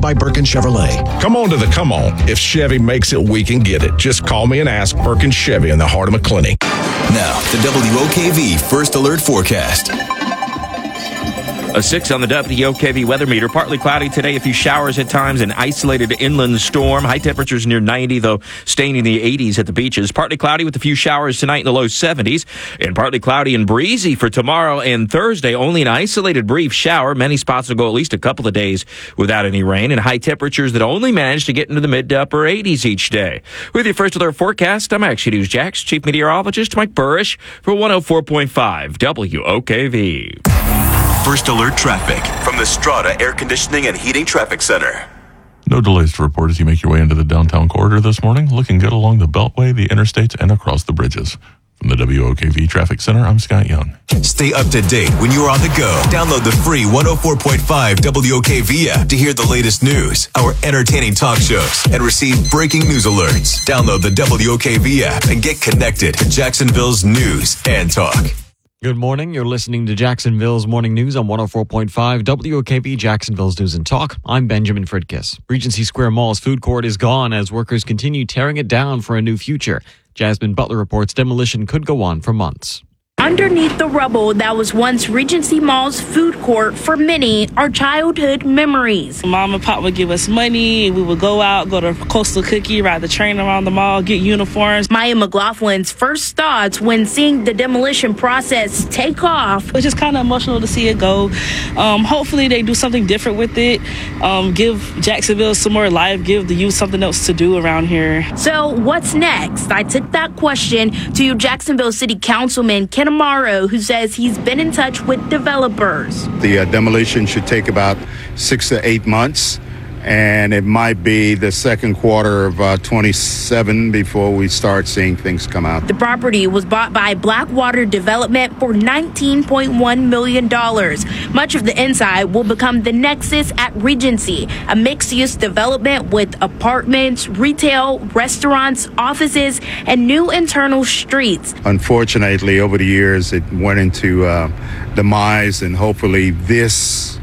by Birkin Chevrolet. Come on to the come on. If Chevy makes it, we can get it. Just call me and ask. Birkin Chevy in the heart of McClinney. Now, the WOKV First Alert Forecast. A 6 on the WOKV weather meter. Partly cloudy today, a few showers at times, an isolated inland storm. High temperatures near 90, though staying in the 80s at the beaches. Partly cloudy with a few showers tonight in the low 70s. And partly cloudy and breezy for tomorrow and Thursday. Only an isolated brief shower. Many spots will go at least a couple of days without any rain. And high temperatures that only manage to get into the mid to upper 80s each day. With your First Alert Forecast, I'm Action News Jax Chief Meteorologist Mike Burrish for 104.5 WOKV. First Alert Traffic from the Strata Air Conditioning and Heating Traffic Center. No delays to report as you make your way into the downtown corridor this morning. Looking good along the Beltway, the interstates, and across the bridges. From the WOKV Traffic Center, I'm Scott Young. Stay up to date when you're on the go. Download the free 104.5 WOKV app to hear the latest news, our entertaining talk shows, and receive breaking news alerts. Download the WOKV app and get connected to Jacksonville's news and talk. Good morning. You're listening to Jacksonville's Morning News on 104.5 WOKV, Jacksonville's News and Talk. I'm Benjamin Fridkiss. Regency Square Mall's food court is gone as workers continue tearing it down for a new future. Jasmine Butler reports demolition could go on for months. Underneath the rubble that was once Regency Mall's food court, for many are childhood memories. Mom and Pop would give us money. We would go out, go to Coastal Cookie, ride the train around the mall, get uniforms. Maya McLaughlin's first thoughts when seeing the demolition process take off. It was just kind of emotional to see it go. Hopefully they do something different with it. Give Jacksonville some more life, give the youth something else to do around here. So what's next? I took that question to Jacksonville City Councilman Ken Amaro, who says he's been in touch with developers. The demolition should take about 6 to 8 months, and it might be the second quarter of 27 before we start seeing things come out. The property was bought by Blackwater Development for $19.1 million. Much of the inside will become the Nexus at Regency, a mixed-use development with apartments, retail, restaurants, offices, and new internal streets. Unfortunately, over the years, it went into demise, and hopefully this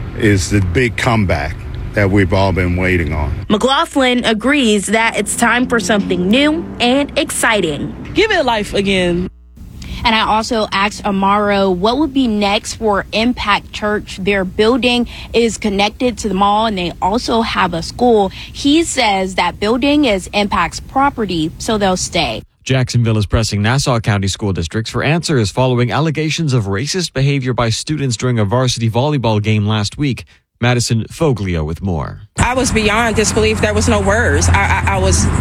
is the big comeback that we've all been waiting on. McLaughlin agrees that it's time for something new and exciting. Give it life again. And I also asked Amaro what would be next for Impact Church. Their building is connected to the mall, and they also have a school. He says that building is Impact's property, so they'll stay. Jacksonville is pressing Nassau County school districts for answers following allegations of racist behavior by students during a varsity volleyball game last week. Madison Foglio with more. I was beyond disbelief. There was no words. I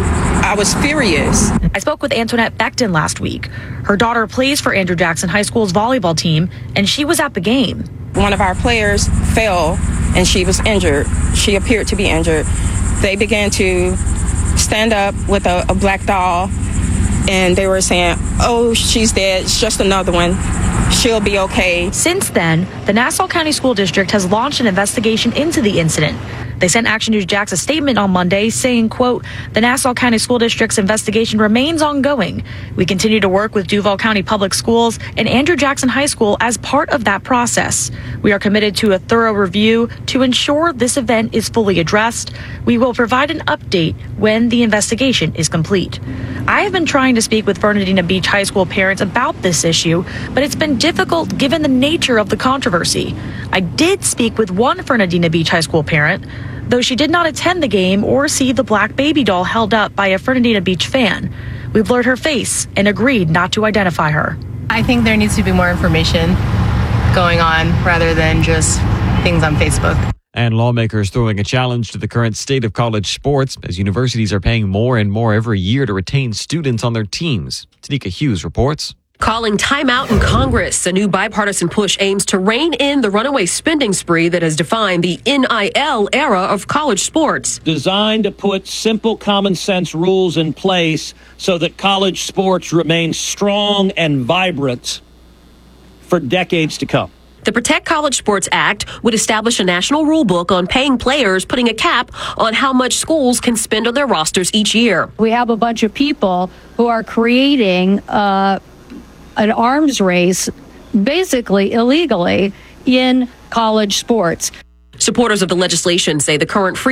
was furious. I spoke with Antoinette Becton last week. Her daughter plays for Andrew Jackson High School's volleyball team, and she was at the game. One of our players fell, and she was injured. She appeared to be injured. They began to stand up with a black doll, and they were saying, "Oh, she's dead. It's just another one. She'll be okay." Since then, the Nassau County School District has launched an investigation into the incident. They sent Action News Jax a statement on Monday saying, quote, "The Nassau County School District's investigation remains ongoing. We continue to work with Duval County Public Schools and Andrew Jackson High School as part of that process. We are committed to a thorough review to ensure this event is fully addressed. We will provide an update when the investigation is complete." I have been trying to speak with Fernandina Beach High School parents about this issue, but it's been difficult given the nature of the controversy. I did speak with one Fernandina Beach High School parent, though she did not attend the game or see the black baby doll held up by a Fernandina Beach fan. We blurred her face and agreed not to identify her. I think there needs to be more information going on rather than just things on Facebook. And lawmakers throwing a challenge to the current state of college sports as universities are paying more and more every year to retain students on their teams. Tanika Hughes reports. Calling timeout in Congress, a new bipartisan push aims to rein in the runaway spending spree that has defined the NIL era of college sports. Designed to put simple common sense rules in place so that college sports remain strong and vibrant for decades to come. The Protect College Sports Act would establish a national rule book on paying players, putting a cap on how much schools can spend on their rosters each year. We have a bunch of people who are creating an arms race, basically illegally, in college sports. Supporters of the legislation say the current free